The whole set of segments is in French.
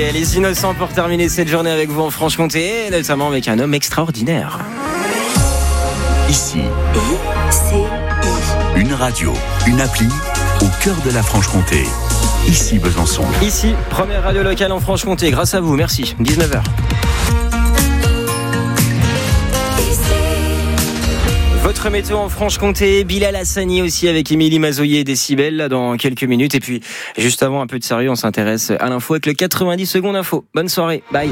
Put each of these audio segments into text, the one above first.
C'était Les Innocents pour terminer cette journée avec vous en Franche-Comté, et notamment avec un homme extraordinaire. Ici, une radio, une appli au cœur de la Franche-Comté. Ici Besançon. Ici, première radio locale en Franche-Comté, grâce à vous, merci. 19h. Votre météo en Franche-Comté, Bilal Hassani aussi avec Émilie Mazoyer et Décibel là dans quelques minutes. Et puis, juste avant un peu de sérieux, on s'intéresse à l'info avec le 90 secondes info. Bonne soirée, bye.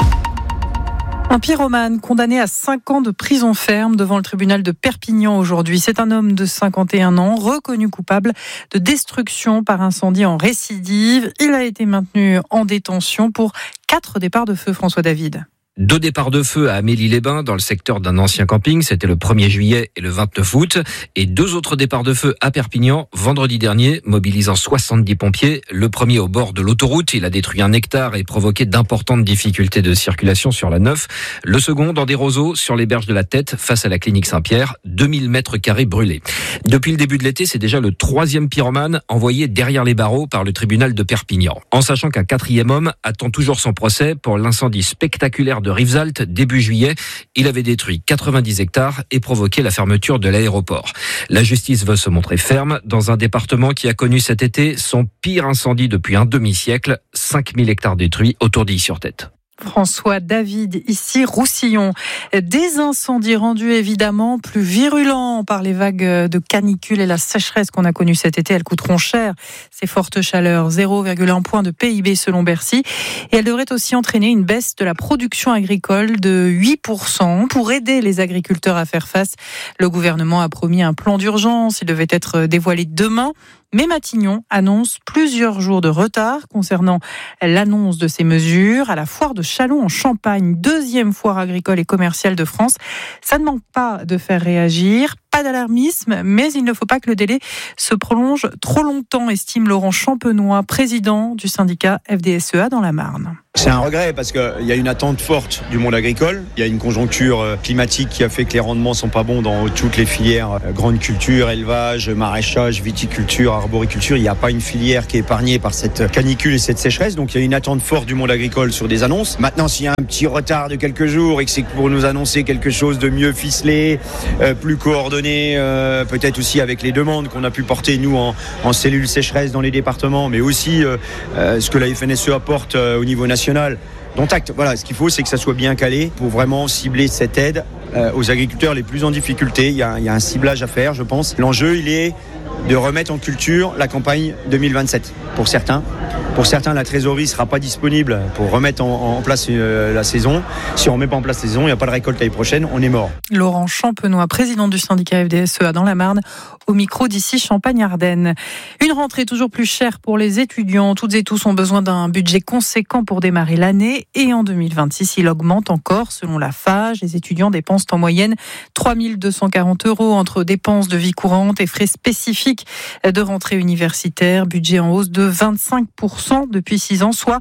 Un pyromane condamné à 5 ans de prison ferme devant le tribunal de Perpignan aujourd'hui. C'est un homme de 51 ans, reconnu coupable de destruction par incendie en récidive. Il a été maintenu en détention pour 4 départs de feu, François David. 2 départs de feu à Amélie-les-Bains dans le secteur d'un ancien camping, c'était le 1er juillet et le 29 août, et 2 autres départs de feu à Perpignan vendredi dernier, mobilisant 70 pompiers. Le premier au bord de l'autoroute, il a détruit un hectare et provoqué d'importantes difficultés de circulation sur la 9. Le second dans des roseaux sur les berges de la Tête, face à la clinique Saint-Pierre, 2000 mètres carrés brûlés. Depuis le début de l'été, c'est déjà le 3e pyromane envoyé derrière les barreaux par le tribunal de Perpignan. En sachant qu'un 4e homme attend toujours son procès pour l'incendie spectaculaire de Rivesaltes début juillet. Il avait détruit 90 hectares et provoqué la fermeture de l'aéroport. La justice veut se montrer ferme dans un département qui a connu cet été son pire incendie depuis un demi-siècle, 5000 hectares détruits autour d'Ille-sur-Tête. François David, ici Roussillon. Des incendies rendus évidemment plus virulents par les vagues de canicule et la sécheresse qu'on a connues cet été. Elles coûteront cher, ces fortes chaleurs. 0,1 point de PIB selon Bercy. Et elles devraient aussi entraîner une baisse de la production agricole de 8%. Pour aider les agriculteurs à faire face, le gouvernement a promis un plan d'urgence. Il devait être dévoilé demain. Mais Matignon annonce plusieurs jours de retard concernant l'annonce de ces mesures à la foire de Châlons en Champagne, 2e foire agricole et commerciale de France. Ça ne manque pas de faire réagir. Pas d'alarmisme, mais il ne faut pas que le délai se prolonge trop longtemps, estime Laurent Champenois, président du syndicat FDSEA dans la Marne. C'est un regret parce qu'il y a une attente forte du monde agricole. Il y a une conjoncture climatique qui a fait que les rendements sont pas bons dans toutes les filières. Grande culture, élevage, maraîchage, viticulture, arboriculture. Il n'y a pas une filière qui est épargnée par cette canicule et cette sécheresse. Donc il y a une attente forte du monde agricole sur des annonces. Maintenant, s'il y a un petit retard de quelques jours et que c'est pour nous annoncer quelque chose de mieux ficelé, plus coordonné, peut-être aussi avec les demandes qu'on a pu porter nous en cellule sécheresse dans les départements, mais aussi ce que la FNSE apporte au niveau national. Dont acte. Voilà, ce qu'il faut, c'est que ça soit bien calé pour vraiment cibler cette aide aux agriculteurs les plus en difficulté. Il y a un ciblage à faire, je pense. L'enjeu, il est de remettre en culture la campagne 2027 pour certains. Pour certains, la trésorerie ne sera pas disponible pour remettre en place la saison. Si on ne remet pas en place la saison, il n'y a pas de récolte l'année prochaine, on est mort. Laurent Champenois, président du syndicat FDSEA dans la Marne, au micro d'ici Champagne-Ardenne. Une rentrée toujours plus chère pour les étudiants. Toutes et tous ont besoin d'un budget conséquent pour démarrer l'année. Et en 2026, il augmente encore. Selon la FAGE, les étudiants dépensent en moyenne 3 240 € entre dépenses de vie courante et frais spécifiques de rentrée universitaire. Budget en hausse de 25% depuis 6 ans, soit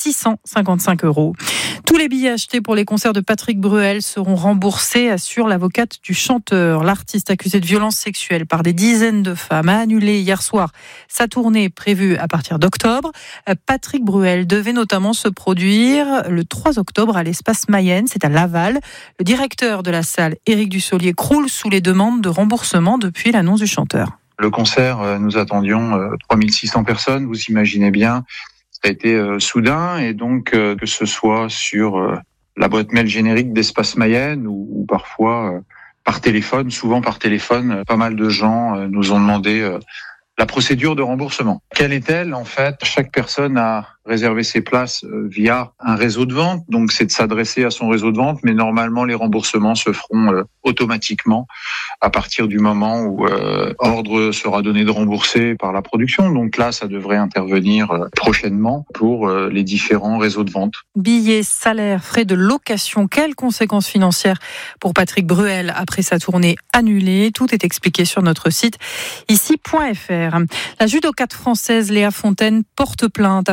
655 €. Tous les billets achetés pour les concerts de Patrick Bruel seront remboursés, assure l'avocate du chanteur. L'artiste accusé de violences sexuelles par des dizaines de femmes a annulé hier soir sa tournée prévue à partir d'octobre. Patrick Bruel devait notamment se produire le 3 octobre à l'Espace Mayenne, c'est à Laval. Le directeur de la salle, Éric Dussolier, croule sous les demandes de remboursement depuis l'annonce du chanteur. Le concert, nous attendions 3600 personnes, vous imaginez bien. Ça a été soudain et donc que ce soit sur la boîte mail générique d'Espace Mayenne ou parfois par téléphone, souvent par téléphone, pas mal de gens nous ont demandé la procédure de remboursement. Quelle est-elle ? En fait, chaque personne a réservé ses places via un réseau de vente, donc c'est de s'adresser à son réseau de vente, mais normalement les remboursements se feront automatiquement à partir du moment où ordre sera donné de rembourser par la production. Donc là, ça devrait intervenir prochainement pour les différents réseaux de vente. Billets, salaires, frais de location, quelles conséquences financières pour Patrick Bruel après sa tournée annulée ? Tout est expliqué sur notre site ici.fr. La judokate française Léa Fontaine porte plainte après avoir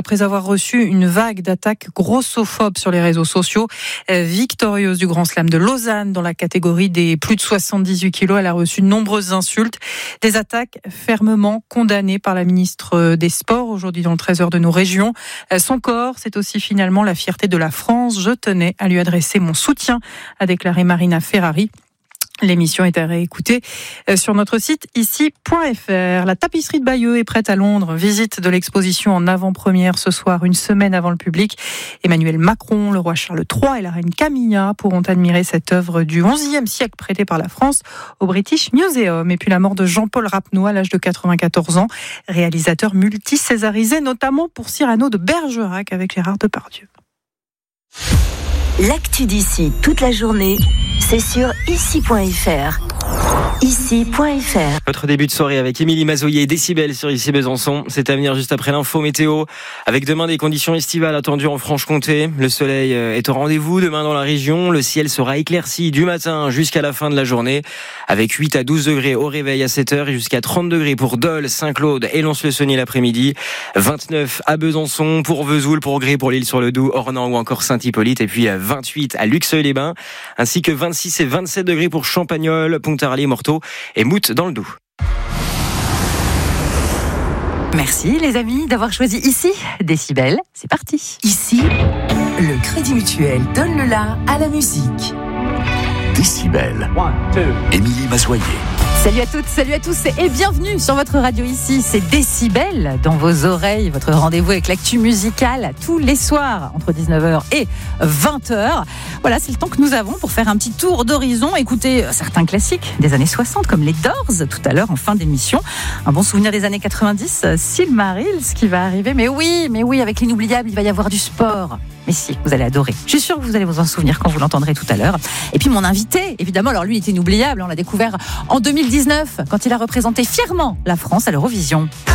reçu une vague d'attaques grossophobes sur les réseaux sociaux. Victorieuse du Grand Slam de Lausanne dans la catégorie des plus de 78 kilos, elle a reçu de nombreuses insultes. Des attaques fermement condamnées par la ministre des Sports aujourd'hui dans le Trésor de nos régions. Son corps, c'est aussi finalement la fierté de la France. Je tenais à lui adresser mon soutien, a déclaré Marina Ferrari. L'émission est à réécouter sur notre site ici.fr. La tapisserie de Bayeux est prête à Londres. Visite de l'exposition en avant-première ce soir, une semaine avant le public. Emmanuel Macron, le roi Charles III et la reine Camilla pourront admirer cette œuvre du XIe siècle prêtée par la France au British Museum. Et puis la mort de Jean-Paul Rapneau à l'âge de 94 ans, réalisateur multi-césarisé, notamment pour Cyrano de Bergerac avec Gérard Depardieu. L'actu d'ici toute la journée, c'est sur ici.fr. Ici.fr. Votre début de soirée avec Émilie Mazoyer et Décibel sur Ici Besançon. C'est à venir juste après l'info météo. Avec demain des conditions estivales attendues en Franche-Comté. Le soleil est au rendez-vous demain dans la région. Le ciel sera éclairci du matin jusqu'à la fin de la journée. Avec 8 à 12 degrés au réveil à 7h et jusqu'à 30 degrés pour Dole, Saint-Claude et Lons-le-Saunier l'après-midi. 29 à Besançon, pour Vesoul, pour Gré, pour l'Île-sur-le-Doubs, Ornans ou encore Saint-Hippolyte. Et puis 28 à Luxeuil-les-Bains. Ainsi que 26 et 27 degrés pour Champagnole, Pontarlier, Morteau et Mout dans le Doubs. Merci les amis d'avoir choisi Ici. Décibel, c'est parti. Ici, le Crédit Mutuel donne le la à la musique. Décibel. Émilie Mazoyer. Salut à toutes, salut à tous et bienvenue sur votre radio Ici. C'est Décibel dans vos oreilles, votre rendez-vous avec l'actu musicale tous les soirs entre 19h et 20h. Voilà, c'est le temps que nous avons pour faire un petit tour d'horizon, écouter certains classiques des années 60 comme les Doors tout à l'heure en fin d'émission. Un bon souvenir des années 90, Silmarils qui va arriver. Mais oui, avec l'inoubliable, il va y avoir du sport. Mais si, vous allez adorer. Je suis sûre que vous allez vous en souvenir quand vous l'entendrez tout à l'heure. Et puis mon invité, évidemment, alors lui il est inoubliable, on l'a découvert en 2019 quand il a représenté fièrement la France à l'Eurovision.